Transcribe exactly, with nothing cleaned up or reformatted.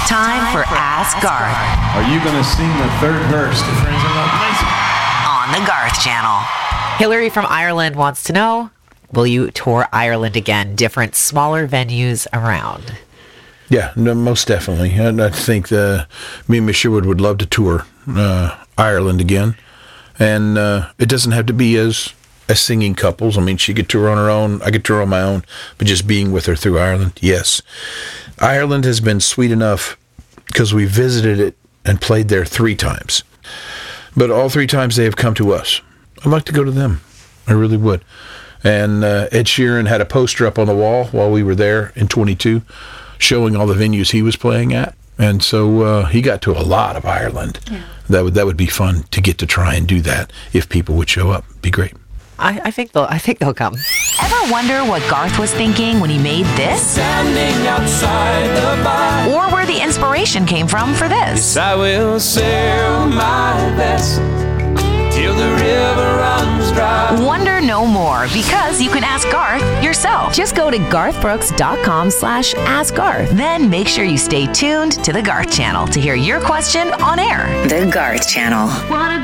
Time for Ask Garth Are you going to sing the third verse to Friends in Love Lansing? on the Garth Channel. Hillary from Ireland wants to know, will you tour Ireland again? Different, smaller venues around. Yeah, no, most definitely. And I think the, me and Miss Sherwood would love to tour uh, Ireland again. And uh, it doesn't have to be as as singing couples. I mean, she could tour on her own. I could tour on my own. But just being with her through Ireland, yes. Ireland has been sweet enough because we visited it and played there three times. But all three times they have come to us. I'd like to go to them. I really would. And uh, Ed Sheeran had a poster up on the wall while we were there in twenty-two showing all the venues he was playing at. And so uh, he got to a lot of Ireland. Yeah. That would that would be fun to get to try and do that if people would show up. Be great. I, I think they'll I think they'll come. Ever wonder what Garth was thinking when he made this? Standing outside the bar. Or where the inspiration came from for this? Yes, I will sail my best till the river runs dry. Wonder no more, because you can ask Garth yourself. Just go to garthbrooks.com slash ask Garth. Then make sure you stay tuned to the Garth Channel to hear your question on air. The Garth Channel. What a